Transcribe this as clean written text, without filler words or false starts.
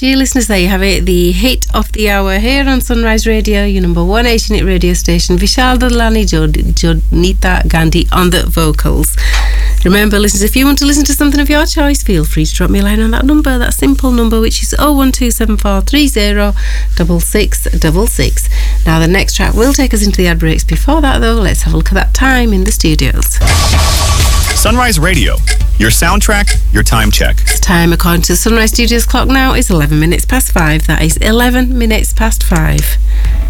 Dear listeners, there you have it, the hit of the hour here on Sunrise Radio, your number one 8-unit radio station. Vishal Dadlani, Jonita Gandhi on the vocals. Remember, listeners, if you want to listen to something of your choice, feel free to drop me a line on that number, that simple number, which is 01274306666. Now, the next track will take us into the ad breaks. Before that, though, let's have a look at that time in the studios. Sunrise Radio, your soundtrack, your time check. The time, according to the Sunrise Studios clock now, is 11 minutes past 5. That is 11 minutes past 5.